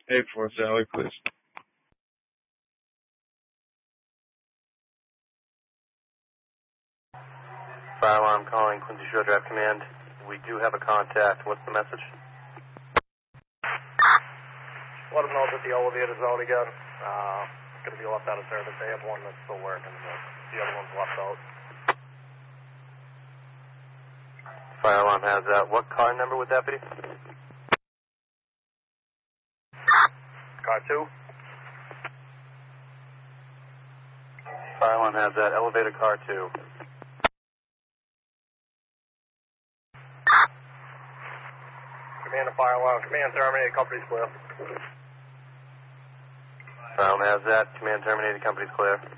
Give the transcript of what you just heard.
8-4 Sally, please. Fire alarm calling Quincy Shore Drive Command. We do have a contact. What's the message? Let them know that the elevator's out again. It's going to be left out of service. They have one that's still working, but the other one's left out. Fire alarm has that. What car number would that be? Car 2. Fire alarm has that. Elevator car 2. Command to fire alarm. Command terminated. Company's clear. Fire alarm has that. Command terminated. Company's clear.